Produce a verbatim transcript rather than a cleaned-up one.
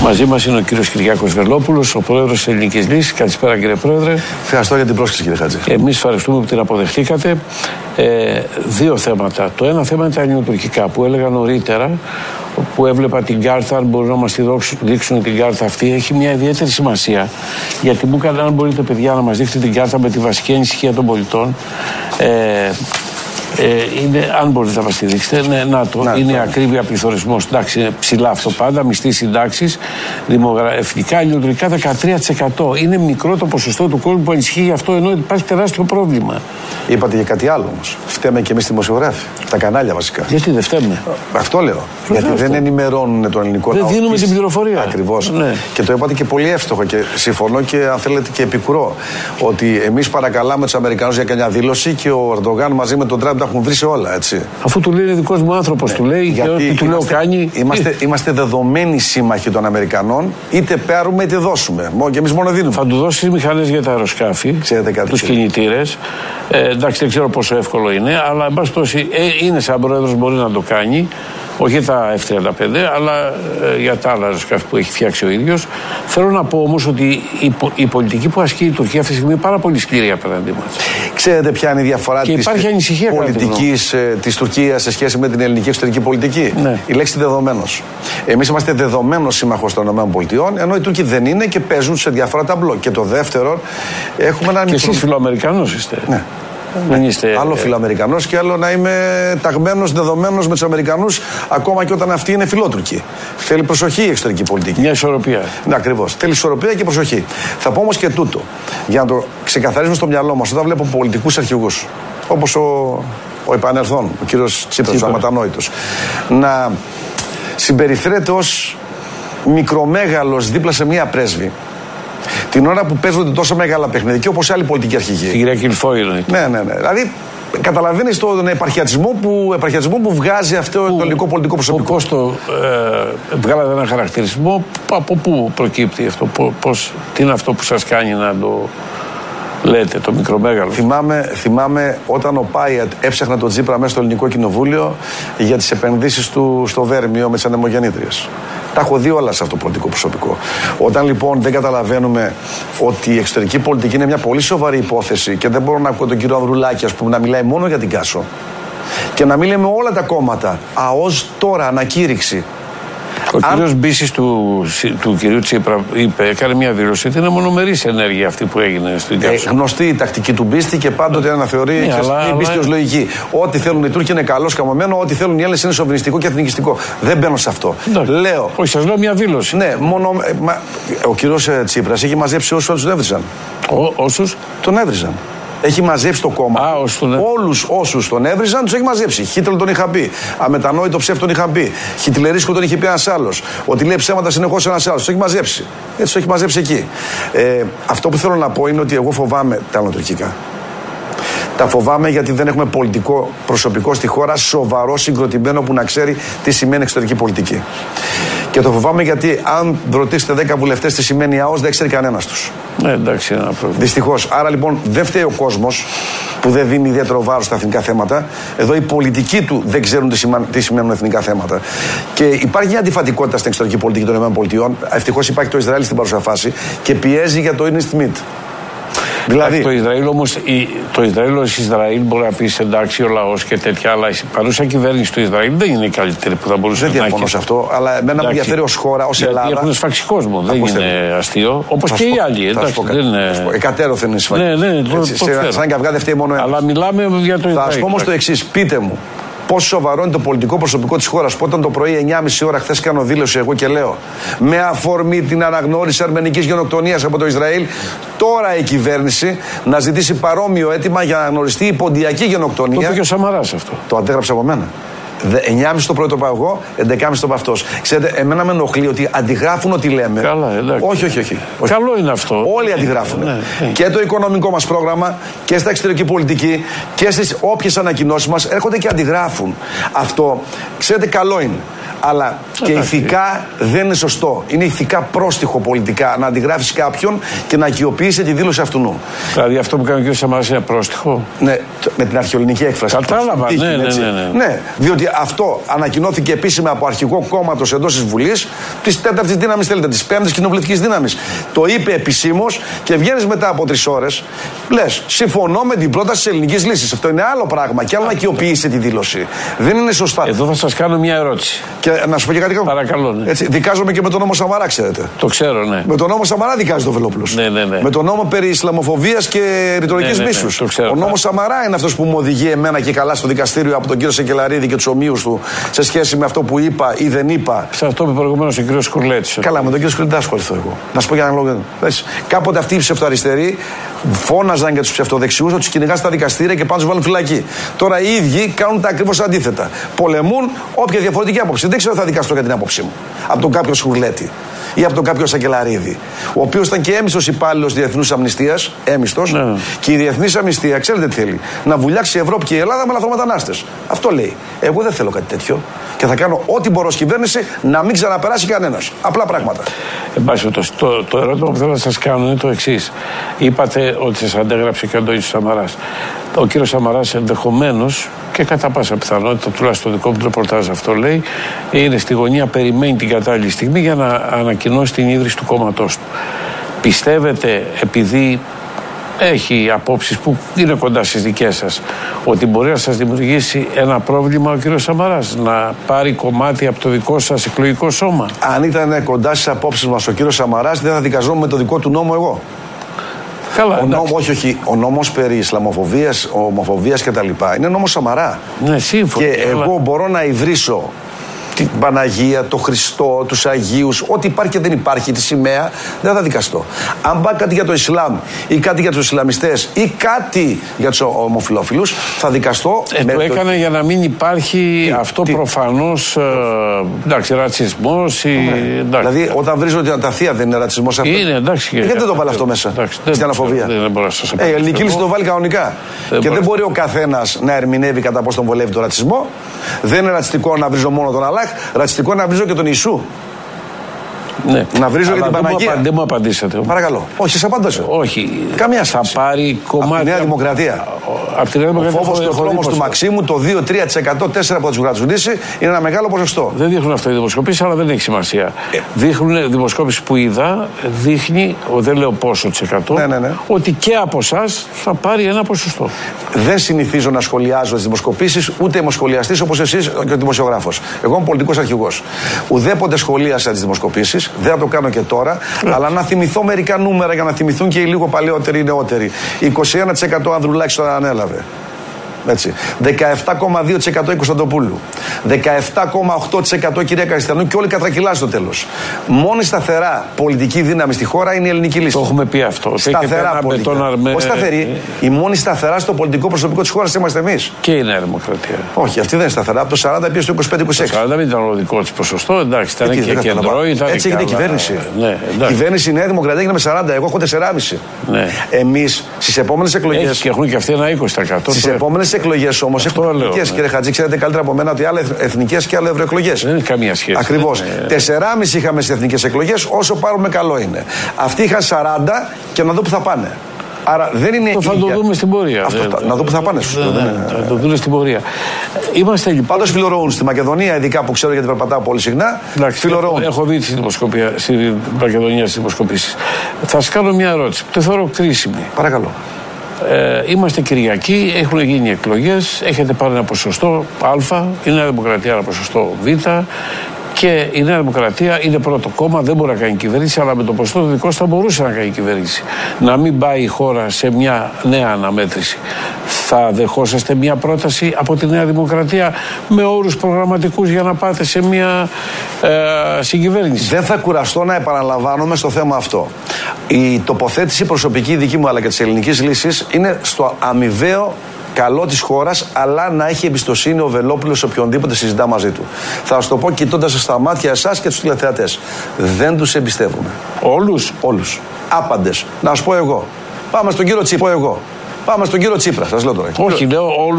Μαζί μας είναι ο κύριος Κυριάκος Βελόπουλος, ο πρόεδρος της Ελληνικής Λύσης. Καλησπέρα, κύριε πρόεδρε. Ευχαριστώ για την πρόσκληση, κύριε Χατζη. Εμείς ευχαριστούμε που την αποδεχτήκατε. Ε, δύο θέματα. Το ένα θέμα είναι τα ελληνοτουρκικά που έλεγα νωρίτερα, που έβλεπα την κάρτα, αν μπορούν να μας τη δείξουν την κάρτα αυτή, έχει μια ιδιαίτερη σημασία. Γιατί μου έκανε, αν μπορείτε, παιδιά, να μας δείξετε την κάρτα με τη βασική ανησυχία των πολιτών. Ε, Ε, είναι, αν μπορείτε να μας τη δείξετε, ναι, να το, να, είναι το. Ακρίβεια, πληθωρισμός. Εντάξει, είναι ψηλά αυτό πάντα, μισθοί, συντάξεις, δημογραφικά, ελληνοτουρκικά δεκατρία τοις εκατό. Είναι μικρό το ποσοστό του κόσμου που ανησυχεί γι' αυτό, ενώ υπάρχει τεράστιο πρόβλημα. Είπατε για κάτι άλλο όμως. Φταίμε και εμείς δημοσιογράφοι, τα κανάλια βασικά. Γιατί δεν φταίμε. Αυτό λέω. Πώς γιατί αυτό. Δεν ενημερώνουν τον ελληνικό λαό. Δεν δίνουμε την πληροφορία. Ακριβώς. Ναι. Και το είπατε και πολύ εύστοχο και συμφωνώ και αν θέλετε και επικουρώ. Ότι εμείς παρακαλάμε τους Αμερικανούς για καμιά δήλωση και ο Ερντογάν μαζί με τον Τραμπ τα έχουν βρει σε όλα, έτσι. Αφού του λέει δικός μου άνθρωπος, ναι. Του λέει γιατί και ό,τι του λέω κάνει. Είμαστε, είμαστε δεδομένοι σύμμαχοι των Αμερικανών, είτε πάρουμε είτε δώσουμε. Και εμείς μόνο δίνουμε. Θα του δώσει μηχανές για τα αεροσκάφη, τους κινητήρες. Ε, εντάξει, δεν ξέρω πόσο εύκολο είναι, αλλά εν πάση περιπτώσει ε, είναι σαν πρόεδρος, μπορεί να το κάνει. Όχι για τα εφ τριάντα πέντε, αλλά ε, για τα άλλα αεροσκάφη που έχει φτιάξει ο ίδιος. Θέλω να πω όμως ότι η, η πολιτική που ασκεί η Τουρκία αυτή τη στιγμή είναι πάρα πολύ σκληρή απέναντί μας. Ξέρετε ποια είναι η διαφορά της πολιτικής ε, της Τουρκίας σε σχέση με την ελληνική εξωτερική πολιτική? Ναι. Η λέξη δεδομένος. Εμείς είμαστε δεδομένος σύμμαχος των ΗΠΑ, ενώ οι Τούρκοι δεν είναι και παίζουν σε διάφορα ταμπλό. Και το δεύτερο, έχουμε έναν. Και εσείς φιλοαμερικανός είστε. Ναι. Δεν είστε... Άλλο φιλοαμερικανός και άλλο να είμαι ταγμένος, δεδομένος με τους Αμερικανούς, ακόμα και όταν αυτοί είναι φιλότουρκοι. Θέλει προσοχή η εξωτερική πολιτική. Μια ισορροπία. Ναι, ακριβώς. Θέλει ισορροπία και προσοχή. Θα πω όμως και τούτο, για να το ξεκαθαρίσουμε στο μυαλό μας, όταν βλέπω πολιτικούς αρχηγούς, όπως ο, ο επανερθών, ο κύριος Τσίπρας, ο αματανόητος, να συμπεριφέρεται ως μικρομέγαλος δίπλα σε μια πρέσβη. Την ώρα που παίζονται τόσο μεγάλα παιχνίδια και όπως άλλοι πολιτικοί αρχηγοί. Την κυρία Κιλφό είναι. Ναι, ναι, ναι. Δηλαδή, καταλαβαίνεις τον επαρχιατισμό που, επαρχιατισμό που βγάζει αυτό που, το ελληνικό πολιτικό προσωπικό. Πώς το ε, βγάλατε ένα χαρακτηρισμό, από πού προκύπτει αυτό, πώς, τι είναι αυτό που σας κάνει να το λέτε, το μικρομέγαλο? Θυμάμαι, θυμάμαι όταν ο Πάιατ έψαχνε τον Τσίπρα μέσα στο ελληνικό κοινοβούλιο για τις επενδύσεις του στο Βέρμιο με τις ανεμογεννήτριες. Τα έχω δει όλα σε αυτό το πολιτικό προσωπικό. Όταν λοιπόν δεν καταλαβαίνουμε ότι η εξωτερική πολιτική είναι μια πολύ σοβαρή υπόθεση και δεν μπορώ να ακούω τον κύριο Ανδρουλάκη, ας πούμε, να μιλάει μόνο για την Κάσο και να μιλάει με όλα τα κόμματα, αώς τώρα ανακήρυξη. Ο Αν... κύριος Μπίσης του, του κυρίου Τσίπρα είπε, έκανε μια δήλωση ότι είναι μονομερής ενέργεια αυτή που έγινε στην Κάσο. Ε, γνωστή η τακτική του Μπίστη και πάντοτε αναθεωρεί ναι, αλλά, η Μπίστη ως λογική. Ό,τι θέλουν οι Τούρκοι είναι καλό σκαμωμένο, ό,τι θέλουν οι Έλληνες είναι σοβινιστικό και εθνικιστικό. Δεν μπαίνω σε αυτό. Ναι. Λέω. Όχι, σας λέω μια δήλωση. Ναι, μόνο. Ε, μα, ο κύριος ε, Τσίπρας έχει μαζέψει όσους τον έβριζαν. Όσους τον έβριζαν. Έχει μαζέψει το κόμμα. Α, τον... Όλους όσους τον έβριζαν τους έχει μαζέψει. Χίτλερ τον είχα πει. Αμετανόητο ψεύτο τον είχα πει. Χιτλερίσκο τον είχε πει ένας άλλος. Ότι λέει ψέματα συνεχώς ένας άλλος. Τους έχει μαζέψει. Έτσι τους έχει μαζέψει εκεί. Ε, αυτό που θέλω να πω είναι ότι εγώ φοβάμαι τα ελληνοτουρκικά. Τα φοβάμαι γιατί δεν έχουμε πολιτικό προσωπικό στη χώρα σοβαρό, συγκροτημένο που να ξέρει τι σημαίνει εξωτερική πολιτική. Και το φοβάμαι γιατί αν ρωτήσετε δέκα βουλευτές τι σημαίνει ΑΟΣ, δεν ξέρει κανένας τους. Ναι, εντάξει, ένα πρόβλημα. Δυστυχώς. Άρα λοιπόν δεν φταίει ο κόσμος που δεν δίνει ιδιαίτερο βάρος στα εθνικά θέματα. Εδώ οι πολιτικοί του δεν ξέρουν τι, σημα... τι σημαίνουν εθνικά θέματα. Και υπάρχει μια αντιφατικότητα στην εξωτερική πολιτική των ΗΠΑ. Ευτυχώς υπάρχει το Ισραήλ στην παρούσα φάση και πιέζει για το Ernest Schmidt. Δηλαδή, το Ισραήλ όμως, το Ισραήλ ως Ισραήλ μπορεί να πει εντάξει ο λαός και τέτοια, αλλά η παρούσα κυβέρνηση του Ισραήλ δεν είναι η καλύτερη που θα μπορούσε να έχει. Δεν διαφωνώ σε αυτό, αλλά εμένα με ενδιαφέρει ως χώρα, ως Ελλάδα. Γιατί έχουν σφάξει κόσμο, δεν είναι αστείο. Όπως και οι άλλοι. Εντάξει, δεν είναι. Εκατέρωθεν είναι σφάξει. Ναι, ναι, σαν καυγά δεν φταίει μόνο ένας. Αλλά μιλάμε για το Ισραήλ. Θα σας πω όμως το εξής, πείτε μου. Πόσο σοβαρό είναι το πολιτικό προσωπικό της χώρας που όταν το πρωί εννιά και μισή ώρα χθες κάνω δήλωση εγώ και λέω με αφορμή την αναγνώριση αρμενικής γενοκτονίας από το Ισραήλ, τώρα η κυβέρνηση να ζητήσει παρόμοιο αίτημα για να αναγνωριστεί η ποντιακή γενοκτονία. Το είπε και ο Σαμαράς αυτό. Το αντέγραψε από μένα. εννιά και μισή το πρωί το πάω εγώ, έντεκα και μισή το πάω αυτός. Ξέρετε, εμένα με ενοχλεί ότι αντιγράφουν ό,τι λέμε. Καλά, εντάξει. Όχι, όχι, όχι. Καλό είναι αυτό. Όλοι αντιγράφουν. Ναι, ναι. Και το οικονομικό μας πρόγραμμα και στα εξωτερική πολιτική και στις όποιες ανακοινώσεις μας έρχονται και αντιγράφουν. Αυτό, ξέρετε, καλό είναι. Αλλά και ηθικά δεν είναι σωστό. Είναι ηθικά πρόστιχο πολιτικά να αντιγράφει κάποιον και να οικειοποιήσει τη δήλωση αυτού. Δηλαδή αυτό που κάνει ο κ. Σαμαράς είναι πρόστιχο. Ναι, με την αρχαιολινική έκφραση. Κατάλαβα. Ναι, ναι, ναι, ναι. ναι, διότι αυτό ανακοινώθηκε επίσημα από αρχηγό κόμματος εντός της Βουλής, της τέταρτης δύναμης, θέλετε, της πέμπτης κοινοβουλευτικής δύναμης. Το είπε επισήμως και βγαίνεις μετά από τρεις ώρες. Λες, συμφωνώ με την πρόταση της ελληνικής λύσης. Αυτό είναι άλλο πράγμα. Και άλλο να οικειοποιήσει τη δήλωση. Δεν είναι σωστά. Εδώ θα σας κάνω μια ερώτηση. Και να σου πω και κάτι. Παρακαλώ. Ναι. Έτσι, δικάζομαι και με τον νόμο Σαμαρά, ξέρετε. Το ξέρω, ναι. Με τον νόμο Σαμαρά δικάζει το Βελόπουλος. Ναι, ναι, ναι. Με τον νόμο περί Ισλαμοφοβίας και ρητορικής ναι, ναι, μίσους. Ναι, ο νόμος Σαμαρά είναι αυτός που μου οδηγεί εμένα και καλά στο δικαστήριο από τον κύριο Σεκελαρίδη και τους ομοίους του σε σχέση με αυτό που είπα ή δεν είπα. Σε αυτό που προηγουμένως ο κύριος Σκουρλέτης. Καλά, με τον κύριο Σκουρλέτη δεν ασχοληθώ εγώ. Να σου πω για ένα λόγο. Κάποτε αυτοί οι ψευτοαριστεροί φώναζαν για τους ψευτοδεξιούς ότι τους κυνηγά στα δικαστήρια και πάνε τους βάλουν φυλακή. Τώρα οι ίδιοι κάνουν τα ακριβώς αντίθετα. Πολεμούν όποια διαφορετική άποψη. Δεν ξέρω αν θα δικαστώ για την άποψή μου. Από τον κάποιο Σκουρλέτη ή από τον κάποιο Σακελαρίδη, ο οποίος ήταν και έμιστος υπάλληλος Διεθνούς Αμνηστίας, έμιστος, ναι. Και η Διεθνής Αμνηστία, ξέρετε τι θέλει, να βουλιάξει η Ευρώπη και η Ελλάδα με λαθρομετανάστες. Αυτό λέει. Εγώ δεν θέλω κάτι τέτοιο. Και θα κάνω ό,τι μπορώ ως κυβέρνηση να μην ξαναπεράσει κανένας. Απλά πράγματα. Εν πάση περιπτώσει, το, το ερώτημα που θέλω να σας κάνω είναι το εξής. Είπατε ότι σας αντέγραψε και ο Αντώνης Σαμαράς. Ο κύριος Σαμαράς ενδεχομένως και κατά πάσα πιθανότητα, τουλάχιστον το δικό μου ρεπορτάζ αυτό λέει, είναι στη γωνία, περιμένει την κατάλληλη στιγμή για να ανακοινώσει την ίδρυση του κόμματός του. Πιστεύετε, επειδή έχει απόψεις που είναι κοντά στις δικές σας, ότι μπορεί να σας δημιουργήσει ένα πρόβλημα ο κύριος Σαμαράς, να πάρει κομμάτι από το δικό σας εκλογικό σώμα? Αν ήταν κοντά στις απόψεις μας ο κύριος Σαμαράς, δεν θα δικαζόμουν με το δικό του νόμο εγώ. Καλά, ο, νόμο, όχι, όχι, ο νόμος περί Ισλαμοφοβίας, ομοφοβίας κτλ. Είναι νόμος Σαμαρά. Ναι, σύμφωνα. Και αλλά... εγώ μπορώ να ιδρύσω την Παναγία, το Χριστό, τους Αγίους, ό,τι υπάρχει και δεν υπάρχει, τη σημαία, δεν θα δικαστώ. Αν πάει κάτι για το Ισλάμ ή κάτι για τους Ισλαμιστές ή κάτι για τους ομοφυλόφιλους, θα δικαστώ. Ε, με το έκανε το... για να μην υπάρχει τι, αυτό τι, προφανώς, ε, εντάξει, ρατσισμός. Ή, ναι. Δηλαδή, όταν βρίζω ότι τα θεία δεν είναι ρατσισμός αυτό. Είναι, εντάξει. Γιατί δεν το βάλει αυτό μέσα, στην αναφοβία. Δεν, δεν μπορώ να σας ε, η ελληνική λύση το βάλει κανονικά. Δεν και μπορώ. Δεν μπορεί ο καθένας να ερμηνεύει κατά πώς τον βολεύει το ρατσισμό. Δεν είναι ρατσιστικό να βρίζω μόνο τον Αλλάχ, ρατσιστικό να βρίζω και τον Ιησού. Ναι. Να βρίζω για την Παναγία. Δεν μου απαντήσατε. Παρακαλώ. Όχι, σας απαντήσω. Όχι. Καμία θα πάρει κομμάτι. Από τη Νέα Δημοκρατία. Από τη Νέα Δημοκρατία. Ο φόβος και ο χρόνος του Μαξίμου, το δύο με τρία τοις εκατό, τέσσερα από τους γρατσουνίσει, είναι ένα μεγάλο ποσοστό. Δεν δείχνουν αυτό οι δημοσκοπήσεις, αλλά δεν έχει σημασία. Ε. Δείχνουν δημοσκόπηση που είδα, δείχνει, δεν λέω πόσο της εκατό, ναι, ναι, ναι. ότι και από εσάς θα πάρει ένα ποσοστό. Δεν συνηθίζω να σχολιάζω τις δημοσκοπήσεις, ούτε είμαι σχολιαστής όπως εσείς και ο δημοσιογράφος. Εγώ είμαι πολιτικός αρχηγός. Ουδέποτε σχολίασα τις δημοσκοπήσεις, δεν θα το κάνω και τώρα, yeah. αλλά να θυμηθώ μερικά νούμερα για να θυμηθούν και οι λίγο παλαιότεροι ή νεότεροι. είκοσι ένα τοις εκατό Ανδρουλάκης τώρα ανέλαβε. Έτσι. δεκαεπτά κόμμα δύο τοις εκατό η Κωνσταντοπούλου. δεκαεπτά κόμμα οκτώ τοις εκατό κυρία Καριστιανού και όλοι κατρακυλά στο τέλος. Μόνη σταθερά πολιτική δύναμη στη χώρα είναι η ελληνική λύση. Το έχουμε πει αυτό. Σταθερά πολιτική. Αρμέ... Όχι σταθερή. Η μόνη σταθερά στο πολιτικό προσωπικό της χώρας είμαστε εμείς. Και η Νέα Δημοκρατία. Όχι, αυτή δεν είναι σταθερά. Από το σαράντα πήγε στο είκοσι πέντε είκοσι έξι. Το σαράντα ήταν ο δικό της ποσοστό. Εντάξει, ήταν και κεντρό. Έτσι έγινε η κυβέρνηση. Η κυβέρνηση η Νέα Δημοκρατία έγινε με σαράντα. Εγώ έχω τέσσερα κόμμα πέντε. Εμείς στις επόμενες εκλογές. Και έχουν και αυτοί ένα είκοσι τοις εκατό. Στις επόμενες εκλογές όμως έχουν εθνικές. Κύριε Χατζή, ξέρετε καλύτερα από μένα ότι άλλα εθνικές και άλλα ευρωεκλογές. Δεν έχει καμία σχέση. Ακριβώς. τέσσερα κόμμα πέντε είχαμε στις εθνικές εκλογές, όσο πάρουμε καλό είναι. Αυτοί είχαν σαράντα και να δω που θα πάνε. Άρα δεν είναι. Το θα το δούμε στην πορεία. Αυτό, δεν, να δω που θα πάνε. Δεν, δεν, δεν, θα το δούμε στην πορεία. Είμαστε λοιπόν. Πάντως φιλορωούν στη Μακεδονία, ειδικά που ξέρω γιατί περπατάω πολύ συχνά. Φιλορωούν. Έχω δει στη Μακεδονία στις δημοσκοπήσεις. Θα σας κάνω μια ερώτηση που το θεωρώ κρίσιμη. Παρακαλώ. Ε, είμαστε Κυριακή, έχουν γίνει εκλογές, έχετε πάρει ένα ποσοστό Α, η Νέα Δημοκρατία ένα ποσοστό Β και η Νέα Δημοκρατία είναι πρώτο κόμμα, δεν μπορεί να κάνει κυβέρνηση, αλλά με το ποσοστό το δικό θα μπορούσε να κάνει κυβέρνηση. Να μην πάει η χώρα σε μια νέα αναμέτρηση. Θα δεχόσαστε μια πρόταση από τη Νέα Δημοκρατία με όρους προγραμματικούς για να πάτε σε μια ε, συγκυβέρνηση? Δεν θα κουραστώ να επαναλαμβάνομαι στο θέμα αυτό. Η τοποθέτηση προσωπική δική μου αλλά και της ελληνικής λύσης είναι στο αμοιβαίο καλό της χώρας, αλλά να έχει εμπιστοσύνη ο Βελόπουλος σε οποιονδήποτε συζητά μαζί του. Θα σας το πω κοιτώντας στα μάτια εσάς και τους τηλεθεατές. Δεν τους εμπιστεύουμε. Όλους? Όλους. Άπαντες. Να σας πω εγώ. Πάμε στον κύριο Τσίπρα. Εγώ. Πάμε στον κύριο Τσίπρα, σας λέω τώρα. Όχι, λέω όλους.